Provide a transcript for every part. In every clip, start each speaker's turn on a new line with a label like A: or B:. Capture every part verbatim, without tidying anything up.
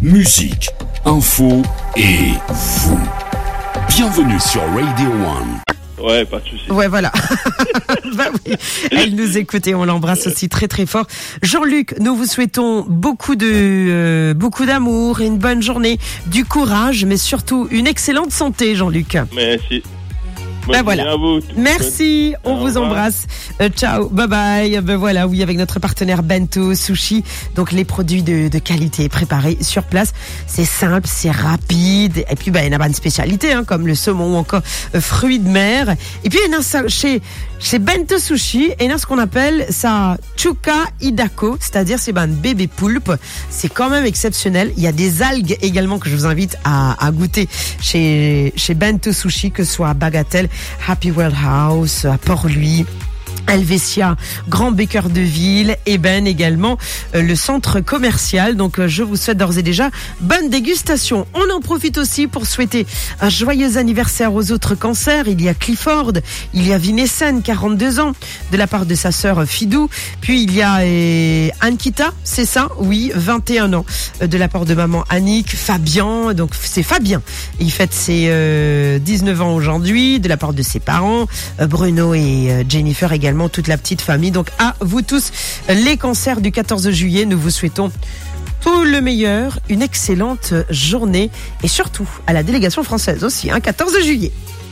A: musique, info et vous. Bienvenue sur Radio One.
B: Ouais, pas de souci.
C: Ouais, voilà. Bah oui, elle nous écoute et on l'embrasse aussi très très fort. Jean-Luc, nous vous souhaitons beaucoup de euh, beaucoup d'amour et une bonne journée, du courage, mais surtout une excellente santé, Jean-Luc.
B: Merci.
C: Ben voilà.
B: À vous.
C: Merci, on vous embrasse. Euh, ciao, bye bye. Ben voilà, oui, avec notre partenaire Bento Sushi, donc les produits de, de qualité préparés sur place. C'est simple, c'est rapide. Et puis, ben, il y en a pas de spécialité, hein, comme le saumon ou encore euh, fruits de mer. Et puis, il y en a ça, chez, chez Bento Sushi, il y en a ce qu'on appelle ça Chuka Hidako, c'est-à-dire c'est ben, bébé poulpe. C'est quand même exceptionnel. Il y a des algues également que je vous invite à, à goûter chez, chez Bento Sushi, que ce soit à Bagatelle, Happy World House, à Port-Louis, Helvetia, Grand Baker de Ville, Eben également, euh, le centre commercial. Donc euh, je vous souhaite d'ores et déjà bonne dégustation. On en profite aussi pour souhaiter un joyeux anniversaire aux autres cancers. Il y a Clifford, il y a Vinessen, quarante-deux ans, de la part de sa sœur Fidou. Puis il y a euh, Ankita, c'est ça? Oui, vingt et un ans, euh, de la part de maman Annick. Fabien, donc c'est Fabien. Il fête ses euh, dix-neuf ans aujourd'hui, de la part de ses parents, euh, Bruno et euh, Jennifer également, toute la petite famille. Donc à vous tous les cancers du quatorze juillet, nous vous souhaitons tout le meilleur, une excellente journée et surtout à la délégation française aussi, hein, quatorze juillet.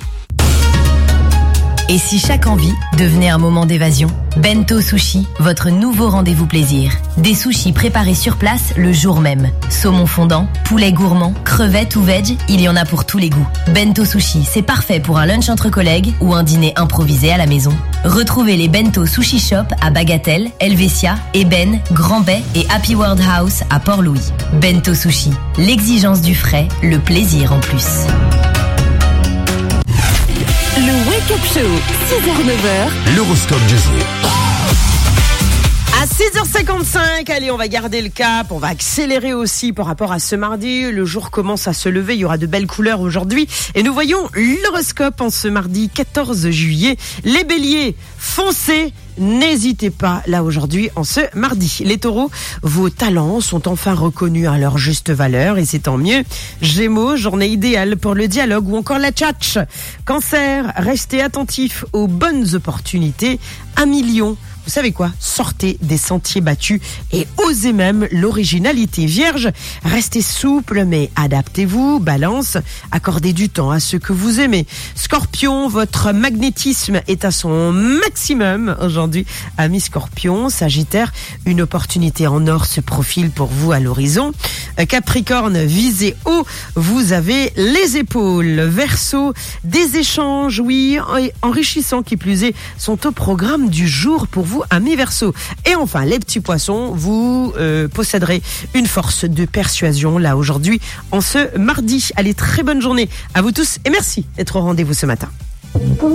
D: Et si chaque envie devenait un moment d'évasion? Bento Sushi, votre nouveau rendez-vous plaisir. Des sushis préparés sur place le jour même. Saumon fondant, poulet gourmand, crevettes ou veg, il y en a pour tous les goûts. Bento Sushi, c'est parfait pour un lunch entre collègues ou un dîner improvisé à la maison. Retrouvez les Bento Sushi Shop à Bagatelle, Helvetia, Eben, Grand Bay et Happy World House à Port-Louis. Bento Sushi, l'exigence du frais, le plaisir en plus.
E: Le Wake Up Show, six heures neuf heures.
A: L'horoscope du jour.
C: À six heures cinquante-cinq, allez, on va garder le cap, on va accélérer aussi par rapport à ce mardi. Le jour commence à se lever, il y aura de belles couleurs aujourd'hui. Et nous voyons l'horoscope en ce mardi quatorze juillet. Les béliers, foncez, n'hésitez pas là aujourd'hui en ce mardi. Les taureaux, vos talents sont enfin reconnus à leur juste valeur et c'est tant mieux. Gémeaux, journée idéale pour le dialogue ou encore la tchatch. Cancer, restez attentifs aux bonnes opportunités. Amis lions, vous savez quoi? Sortez des sentiers battus et osez même l'originalité. Vierge, restez souple mais adaptez-vous. Balance, accordez du temps à ceux que vous aimez. Scorpion, votre magnétisme est à son maximum aujourd'hui. Amis Scorpion, Sagittaire, une opportunité en or se profile pour vous à l'horizon. Capricorne, visez haut, vous avez les épaules. Verseau, des échanges, oui, enrichissants qui plus est, sont au programme du jour pour vous, amis Verseau. Et enfin, les petits poissons, vous euh, posséderez une force de persuasion là aujourd'hui en ce mardi. Allez, très bonne journée à vous tous et merci d'être au rendez-vous ce matin.